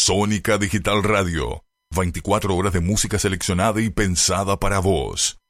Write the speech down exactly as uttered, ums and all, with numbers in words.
Sónica Digital Radio. veinticuatro horas de música seleccionada y pensada para vos.